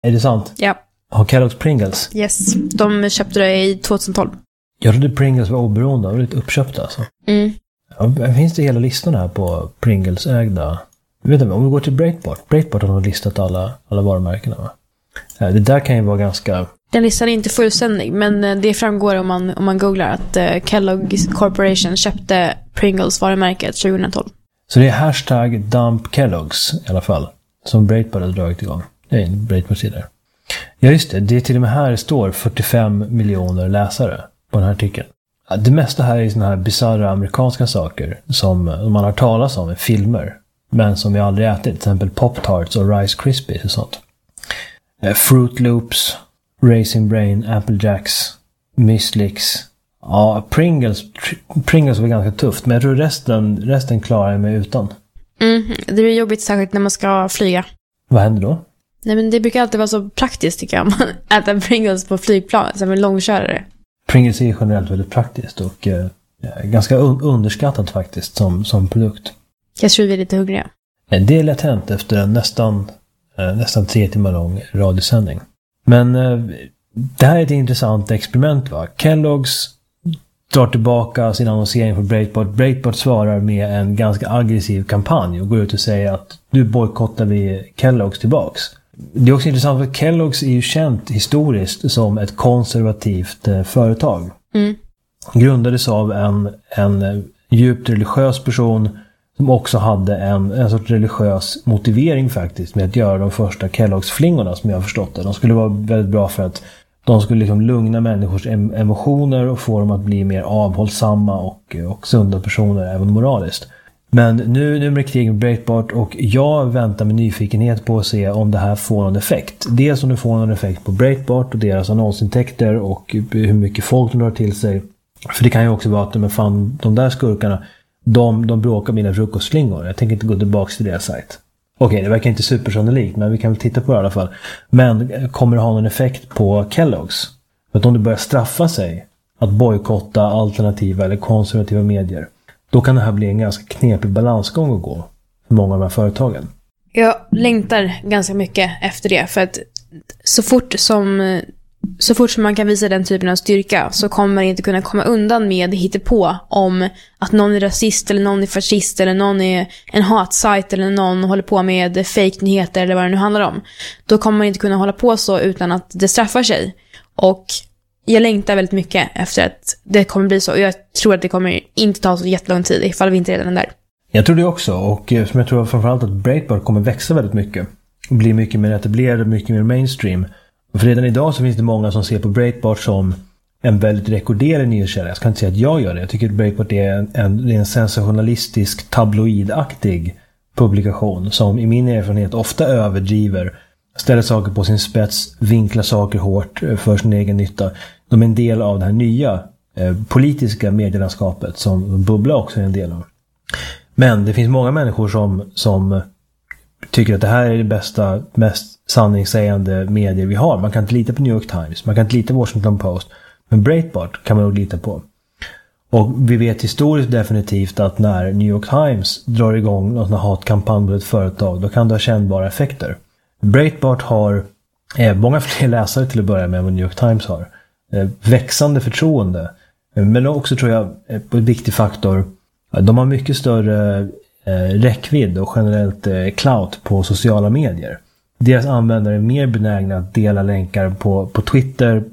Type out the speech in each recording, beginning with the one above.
Är det sant? Ja. Har Kellogg's Pringles? Yes, de köpte det i 2012. Jag trodde Pringles var oberoende och lite uppköpta alltså. Ja, finns det hela listan här på Pringles ägda? Vet inte, om vi går till Breitbart. Breitbart har listat alla varumärkena, va? Det där kan ju vara ganska... Den listan är inte fullständig, men det framgår om man googlar att Kellogg Corporation köpte Pringles varumärket 2012. Så det är hashtag Dump Kellogg's i alla fall, som Breitbart har dragit igång. Det är en Breitbart-sida. Ja just det, det är till och med här står 45 miljoner läsare på den här artikeln. Det mesta här är såna här bizarra amerikanska saker som man har talat om i filmer, men som vi aldrig ätit. Till exempel Pop-Tarts och Rice Krispies och sånt. Fruit Loops, Raisin Brain, Apple Jacks, Müslix. Ja, Pringles var ganska tufft, men jag tror resten klarar jag mig utan. Det blir jobbigt särskilt när man ska flyga. Vad händer då? Nej, men det brukar alltid vara så praktiskt tycker jag. Man äter Pringles på flygplan som en långkörare. Pringles är generellt väldigt praktiskt och ganska underskattat faktiskt som produkt. Jag tror vi är lite hungriga. Det är lätt hänt efter en nästan 3 timmar lång radiosändning. Men det här är ett intressant experiment, va? Kellogg's drar tillbaka sin annonsering för Breitbart. Breitbart svarar med en ganska aggressiv kampanj och går ut och säger att nu bojkottar vi Kellogg's tillbaks. Det är också intressant för Kellogg's är ju känt historiskt som ett konservativt företag. Grundades av en djupt religiös person som också hade en sorts religiös motivering faktiskt med att göra de första Kellogg's-flingorna, som jag har förstått det. De skulle vara väldigt bra för att de skulle liksom lugna människors emotioner och få dem att bli mer avhållsamma och sunda personer även moraliskt. Men nu är det krig med Breitbart och jag väntar med nyfikenhet på att se om det här får någon effekt. Dels om det får någon effekt på Breitbart och deras annonsintäkter och hur mycket folk de drar till sig. För det kan ju också vara att de där skurkarna, de bråkar mina frukostflingor. Jag tänker inte gå tillbaka till deras sajt. Okej, det verkar inte supersannolikt, men vi kan väl titta på det i alla fall. Men kommer det ha någon effekt på Kellogg's? För att om det börjar straffa sig att bojkotta alternativa eller konservativa medier, då kan det här bli en ganska knepig balansgång att gå för många av de här företagen. Jag längtar ganska mycket efter det, för att så fort som man kan visa den typen av styrka så kommer man inte kunna komma undan med hittepå om att någon är rasist eller någon är fascist eller någon är en hatsajt eller någon håller på med fake-nyheter eller vad det nu handlar om. Då kommer man inte kunna hålla på så utan att det straffar sig. Och jag längtar väldigt mycket efter att det kommer bli så. Och jag tror att det kommer inte ta så jättelång tid ifall vi inte redan är där. Jag tror det också, och som jag tror framförallt att Breitbart kommer växa väldigt mycket. Bli mycket mer etablerad, mycket mer mainstream. För redan idag så finns det många som ser på Breitbart som en väldigt rekorderlig nyhetskälla. Jag ska inte säga att jag gör det. Jag tycker att Breitbart är en sensationalistisk, tabloidaktig publikation som i min erfarenhet ofta överdriver, ställer saker på sin spets, vinklar saker hårt för sin egen nytta. De är en del av det här nya politiska medielandskapet som Bubbla också är en del av. Men det finns många människor som tycker att det här är det bästa, mest sanningssägande medier vi har. Man kan inte lita på New York Times, man kan inte lita på Washington Post, men Breitbart kan man nog lita på. Och vi vet historiskt definitivt att när New York Times drar igång någon hatkampanj mot ett företag, då kan det ha kännbara effekter. Breitbart har många fler läsare till att börja med än vad New York Times har. Växande förtroende. Men också tror jag på en viktig faktor, de har mycket större räckvidd och generellt clout på sociala medier. Deras användare är mer benägna att dela länkar på Twitter,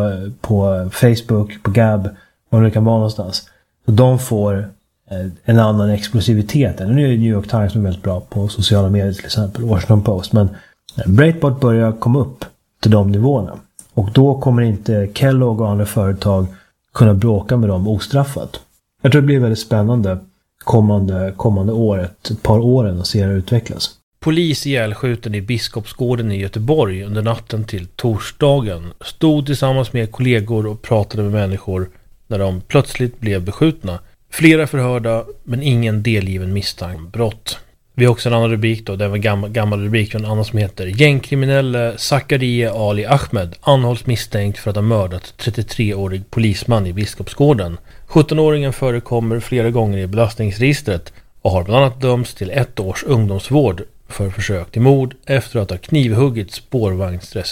på Facebook, på Gab, var det kan vara någonstans. Så de får en annan explosivitet. Nu är New York Times väldigt bra på sociala medier, till exempel Washington Post, men Breitbart börjar komma upp till de nivåerna. Och då kommer inte Kellogg och andra företag kunna bråka med dem ostraffat. Jag tror det blir väldigt spännande kommande året, ett par åren, och se det utvecklas. Polis ihjälskjuten i Biskopsgården i Göteborg under natten till torsdagen stod tillsammans med kollegor och pratade med människor när de plötsligt blev beskjutna. Flera förhörda, men ingen delgiven misstanke om brott. Vi har också en annan rubrik då, det var en gammal rubrik från en annan som heter Gängkriminelle Zakaria Ali Ahmed anhålls misstänkt för att ha mördat 33-årig polisman i Biskopsgården. 17-åringen förekommer flera gånger i belastningsregistret och har bland annat dömts till 1 års ungdomsvård för försök till mord efter att ha knivhuggit spårvagnsresenärer.